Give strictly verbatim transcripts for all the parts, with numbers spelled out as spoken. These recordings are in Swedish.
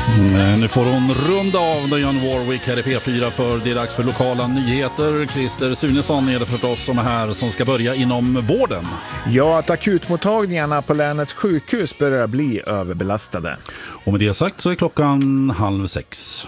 Nu får hon runda av Diane Warwick här i P fyra för det är dags för lokala nyheter. Christer Sunesson är det förstås som är här som ska börja inom vården. Ja, att akutmottagningarna på länets sjukhus börjar bli överbelastade. Och med det sagt så är klockan halv sex.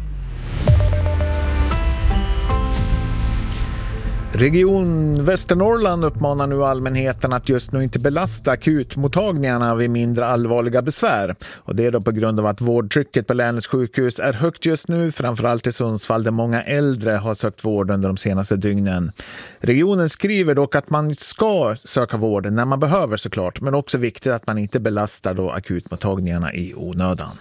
Region Västernorrland uppmanar nu allmänheten att just nu inte belasta akutmottagningarna vid mindre allvarliga besvär. Och det är då på grund av att vårdtrycket på länets sjukhus är högt just nu, framförallt i Sundsvall där många äldre har sökt vård under de senaste dygnen. Regionen skriver dock att man ska söka vård när man behöver såklart, men också viktigt att man inte belastar då akutmottagningarna i onödan.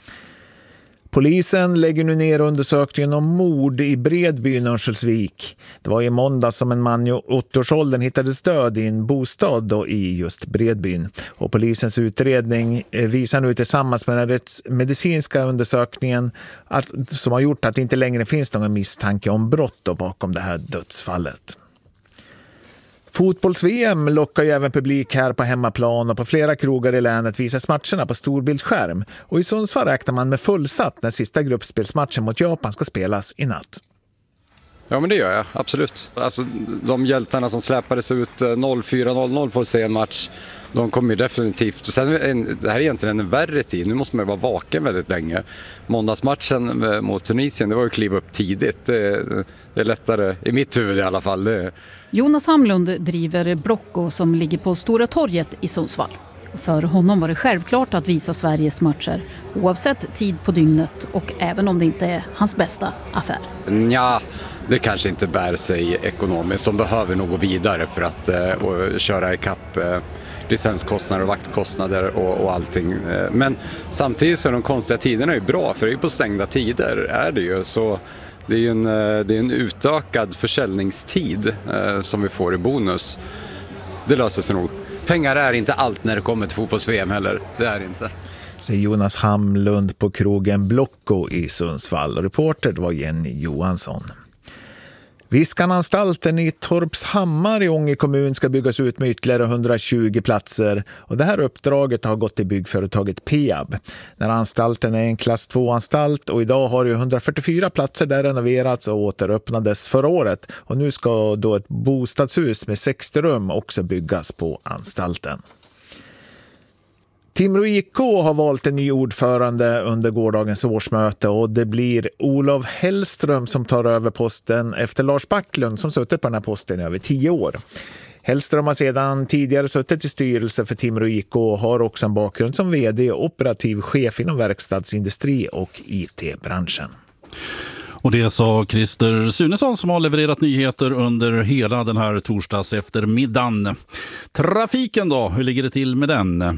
Polisen lägger nu ner undersökningen om mord i Bredbyn, Örnsköldsvik. Det var i måndag som en man i åttioårsåldern hittades död i en bostad då i just Bredbyn. Och polisens utredning visar nu tillsammans med den rättsmedicinska undersökningen att, som har gjort att det inte längre finns någon misstanke om brott då bakom det här dödsfallet. Fotbolls-V M lockar ju även publik här på hemmaplan och på flera krogar i länet visas matcherna på storbildsskärm. Och i Sundsvall räknar man med fullsatt när sista gruppspelsmatchen mot Japan ska spelas i natt. Ja, men det gör jag, absolut. Alltså, de hjältarna som släpades ut noll fyra noll noll får se en match, de kommer ju definitivt. Sen, det här är egentligen en värre tid, nu måste man vara vaken väldigt länge. Måndagsmatchen mot Tunisien, det var ju att kliva upp tidigt. Det, det är lättare, i mitt huvud i alla fall. Det. Jonas Hamlund driver Brocco som ligger på Stora torget i Sundsvall. För honom var det självklart att visa Sveriges matcher oavsett tid på dygnet och även om det inte är hans bästa affär. Ja, det kanske inte bär sig ekonomiskt. De behöver nog gå vidare för att uh, köra ikapp uh, licenskostnader och vaktkostnader och, och allting. Men samtidigt så är de konstiga tiderna ju bra, för det är ju på stängda tider är det ju. Så det är ju en, det är en utökad försäljningstid uh, som vi får i bonus. Det löser sig nog. Pengar är inte allt när det kommer till fotbolls-V M heller. Det är det inte. Säger Jonas Hamlund på krogen Blocko i Sundsvall. Reporter var Jenny Johansson. Viskananstalten i Torpshammar i Ånge kommun ska byggas ut med ytterligare hundratjugo platser. Och det här uppdraget har gått till byggföretaget Peab. När anstalten är en klass två-anstalt och idag har ju hundrafyrtiofyra platser där renoverats och återöppnades förra året. Och nu ska då ett bostadshus med sextio rum också byggas på anstalten. Timrå I K har valt en ny ordförande under gårdagens årsmöte och det blir Olof Hellström som tar över posten efter Lars Backlund som suttit på den här posten i över tio år. Hellström har sedan tidigare suttit i styrelse för Timrå I K och har också en bakgrund som vd och operativ chef inom verkstadsindustri och I T-branschen. Och det sa Christer Sunesson som har levererat nyheter under hela den här torsdags eftermiddagen. Trafiken då, hur ligger det till med den?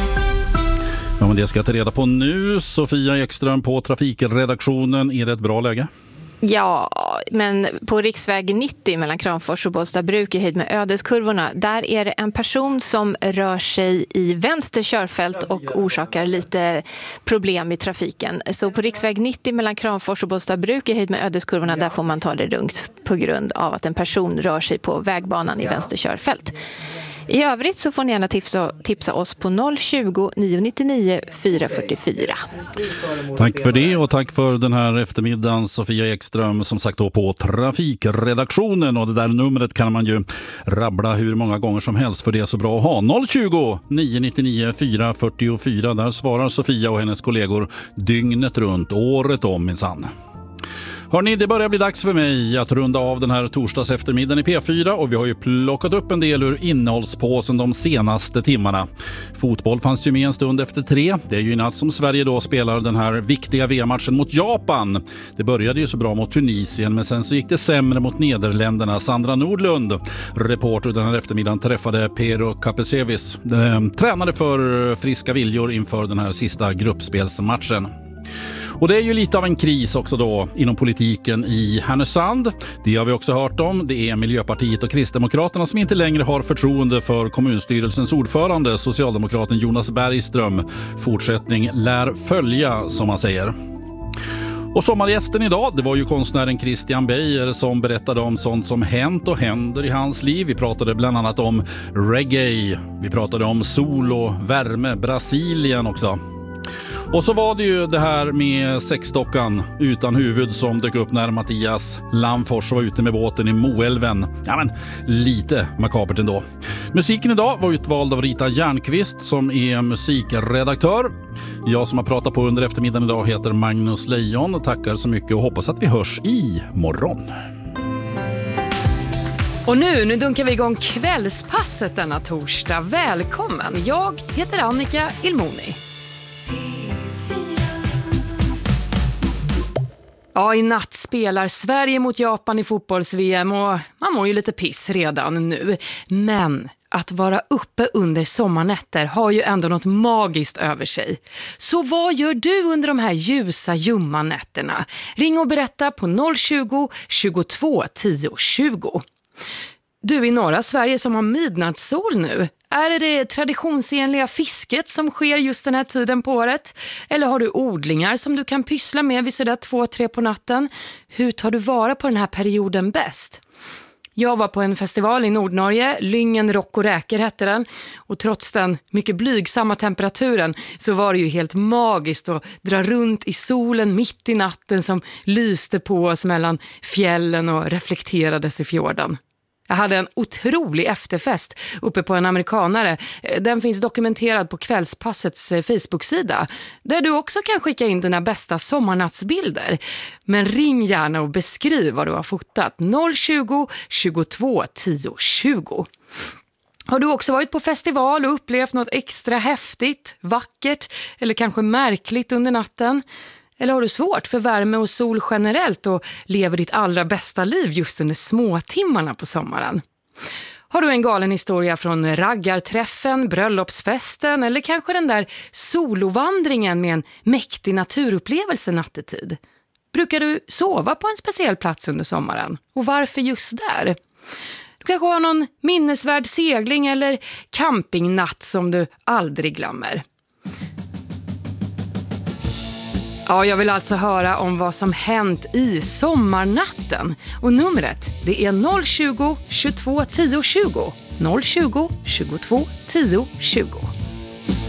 Ja, men det ska jag ta reda på nu. Sofia Ekström på trafikredaktionen. Är det ett bra läge? Ja, men på riksväg nittio mellan Kramfors och Bollstabruk i höjd med ödeskurvorna, där är det en person som rör sig i vänster körfält och orsakar lite problem i trafiken. Så på riksväg nittio mellan Kramfors och Bollstabruk i höjd med ödeskurvorna, där får man ta det lugnt på grund av att en person rör sig på vägbanan i vänster körfält. I övrigt så får ni gärna tipsa, tipsa oss på noll tjugo, nio nittionio, fyra fyrtiofyra. Tack för det och tack för den här eftermiddagen Sofia Ekström som sagt då på trafikredaktionen, och det där numret kan man ju rabbla hur många gånger som helst för det är så bra att ha. noll tjugo, nio nittionio, fyra fyrtiofyra, där svarar Sofia och hennes kollegor dygnet runt, året om minsann. Hörrni, det börjar bli dags för mig att runda av den här torsdags eftermiddagen i P fyra och vi har ju plockat upp en del ur innehållspåsen de senaste timmarna. Fotboll fanns ju med en stund efter tre. Det är ju i natt som Sverige då spelar den här viktiga V M-matchen mot Japan. Det började ju så bra mot Tunisien men sen så gick det sämre mot Nederländerna. Sandra Nordlund, reporter den här eftermiddagen, träffade Pero Kapesevis, tränare för friska viljor inför den här sista gruppspelsmatchen. Och det är ju lite av en kris också då inom politiken i Härnösand. Det har vi också hört om. Det är Miljöpartiet och Kristdemokraterna som inte längre har förtroende för kommunstyrelsens ordförande, socialdemokraten Jonas Bergström. Fortsättning lär följa, som man säger. Och sommargästen idag, det var ju konstnären Christian Beijer som berättade om sånt som hänt och händer i hans liv. Vi pratade bland annat om reggae, vi pratade om sol och värme, Brasilien också. Och så var det ju det här med sexdockan utan huvud som dök upp när Mattias Lamfors var ute med båten i Moälven. Ja, men lite makabert ändå. Musiken idag var utvald av Rita Järnqvist som är musikredaktör. Jag som har pratat på under eftermiddagen idag heter Magnus Lejon. Tackar så mycket och hoppas att vi hörs i morgon. Och nu, nu dunkar vi igång kvällspasset denna torsdag. Välkommen! Jag heter Annika Ilmoni. Ja, i natt spelar Sverige mot Japan i fotbolls-V M och man mår ju lite piss redan nu. Men att vara uppe under sommarnätter har ju ändå något magiskt över sig. Så vad gör du under de här ljusa, ljumma nätterna? Ring och berätta på noll tjugo, tjugotvå, tio, tjugo. Du i norra Sverige som har midnattssol nu, är det det traditionsenliga fisket som sker just den här tiden på året? Eller har du odlingar som du kan pyssla med vid sådär två, tre på natten? Hur tar du vara på den här perioden bäst? Jag var på en festival i Nordnorge, Lyngen Rock och Räker hette den. Och trots den mycket blygsamma temperaturen så var det ju helt magiskt att dra runt i solen mitt i natten som lyste på oss mellan fjällen och reflekterades i fjorden. Jag hade en otrolig efterfest uppe på en amerikanare. Den finns dokumenterad på Kvällspassets Facebook-sida. Där du också kan skicka in dina bästa sommarnattsbilder. Men ring gärna och beskriv vad du har fotat. noll tjugo, tjugotvå, tio, tjugo. Har du också varit på festival och upplevt något extra häftigt, vackert eller kanske märkligt under natten? Eller har du svårt för värme och sol generellt och lever ditt allra bästa liv just under småtimmarna på sommaren? Har du en galen historia från raggarträffen, bröllopsfesten eller kanske den där solovandringen med en mäktig naturupplevelse nattetid? Brukar du sova på en speciell plats under sommaren? Och varför just där? Du kanske har någon minnesvärd segling eller campingnatt som du aldrig glömmer. Ja, jag vill alltså höra om vad som hänt i sommarnatten. Och numret, det är noll tjugo, tjugotvå, tio, tjugo. noll tjugo, tjugotvå, tio, tjugo.